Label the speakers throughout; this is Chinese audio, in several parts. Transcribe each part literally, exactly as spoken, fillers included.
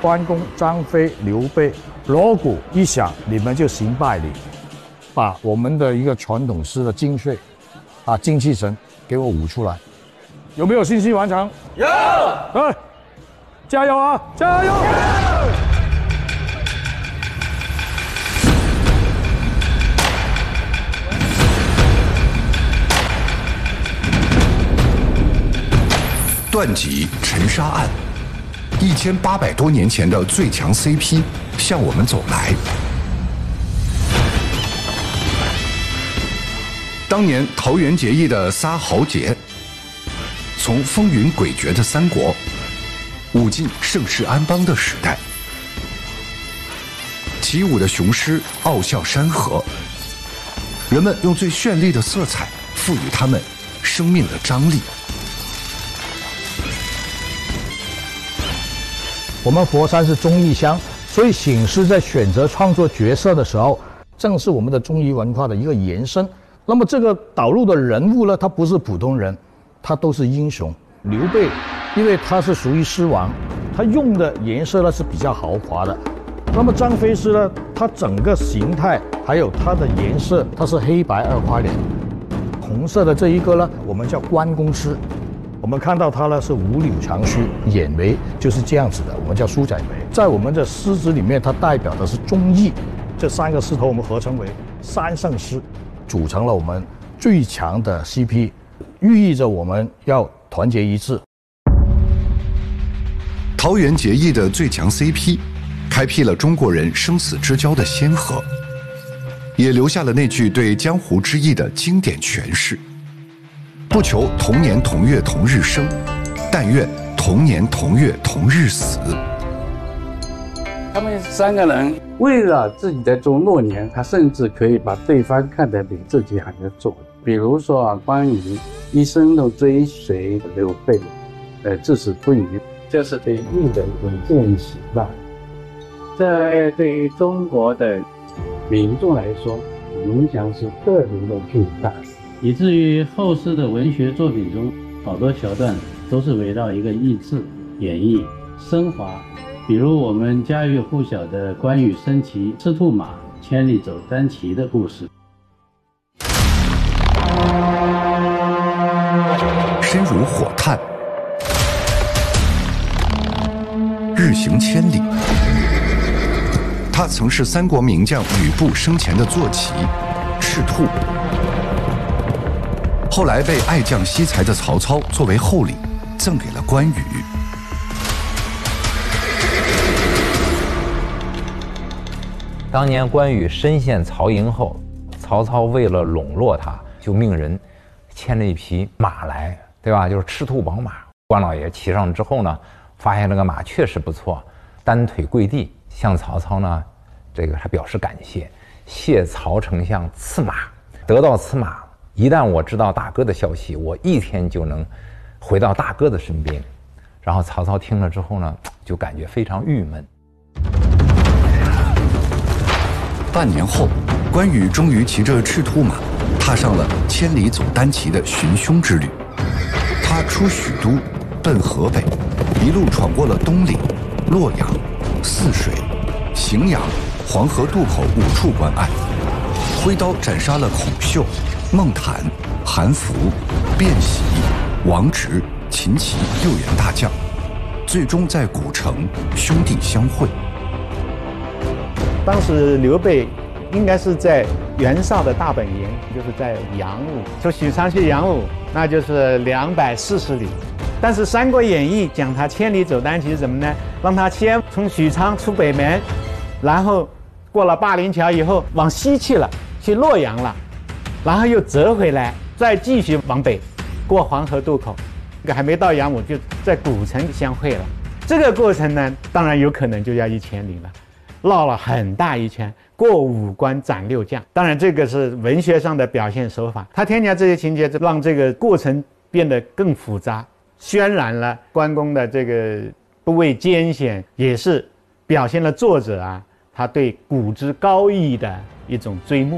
Speaker 1: 关公、张飞、刘备，锣鼓一响，你们就行拜礼，把我们的一个传统诗的精髓，啊，精气神给我舞出来，有没有信心完成？
Speaker 2: 有。
Speaker 1: 哎，加油啊，加油！
Speaker 3: 段脊沉沙案，一千八百多年前的最强 C P 向我们走来。当年桃园结义的仨豪杰，从风云诡谲的三国，舞进盛世安邦的时代。起舞的雄狮傲笑山河，人们用最绚丽的色彩赋予他们生命的张力。
Speaker 1: 我们佛山是忠义乡，所以醒狮在选择创作角色的时候，正是我们的忠义文化的一个延伸。那么这个导入的人物呢，他不是普通人，他都是英雄。刘备，因为他是属于狮王，他用的颜色呢是比较豪华的。那么张飞狮呢，他整个形态还有它的颜色，它是黑白二花脸。红色的这一个呢，我们叫关公狮。我们看到它呢是五柳长须，眼眉就是这样子的，我们叫书仔眉。在我们的狮子里面，它代表的是忠义。这三个狮头我们合称为三圣狮，组成了我们最强的 C P， 寓意着我们要团结一致。
Speaker 3: 桃园结义的最强 C P， 开辟了中国人生死之交的先河，也留下了那句对江湖之意的经典诠释。不求同年同月同日生，但愿同年同月同日死。
Speaker 4: 他们三个人为了自己的做诺言，他甚至可以把对方看得比自己还要重。比如说啊，关羽一生都追随刘备，呃，至死不渝，这是对义的一种践行吧。这对于中国的民众来说，影响是特别的巨大。
Speaker 5: 以至于后世的文学作品中，好多桥段都是围绕一个义字演绎升华。比如我们家喻户晓的关羽升旗赤兔马，千里走单骑的故事。
Speaker 3: 身如火炭，日行千里。他曾是三国名将吕布生前的坐骑赤兔，后来被爱将惜才的曹操作为厚礼赠给了关羽。
Speaker 6: 当年关羽身陷曹营后，曹操为了笼络他，就命人牵了一匹马来，对吧？就是赤兔宝马。关老爷骑上之后呢，发现这个马确实不错，单腿跪地向曹操呢，这个他表示感谢，谢曹丞相赐马。得到此马，一旦我知道大哥的消息，我一天就能回到大哥的身边。然后曹操听了之后呢，就感觉非常郁闷。
Speaker 3: 半年后，关羽终于骑着赤兔马，踏上了千里走单骑的寻凶之旅。他出许都，奔河北，一路闯过了东岭、洛阳、泗水、荥阳、黄河渡口五处关隘，挥刀斩杀了孔秀、孟坦、韩福、卞喜、王直、秦琪六员大将，最终在古城兄弟相会。
Speaker 7: 当时刘备应该是在袁绍的大本营，就是在阳武，从许昌去阳武，那就是两百四十里。但是《三国演义》讲他千里走单骑是什么呢？让他先从许昌出北门，然后过了灞陵桥以后往西去了，去洛阳了，然后又折回来，再继续往北，过黄河渡口，这个还没到阳武就在古城相会了。这个过程呢，当然有可能就要一千里了。绕了很大一圈，过五关斩六将。当然，这个是文学上的表现手法。他添加这些情节，让这个过程变得更复杂，渲染了关公的这个不畏艰险，也是表现了作者啊他对古之高义的一种追慕。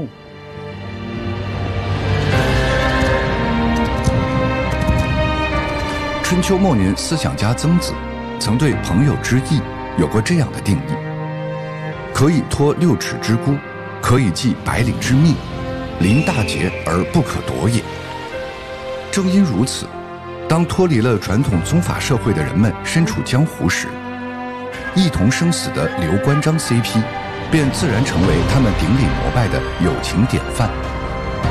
Speaker 3: 春秋末年思想家曾子曾对朋友之义有过这样的定义：可以托六尺之孤，可以济百里之密，临大节而不可夺也。正因如此，当脱离了传统宗法社会的人们身处江湖时，一同生死的刘关张 C P 便自然成为他们顶礼膜拜的友情典范。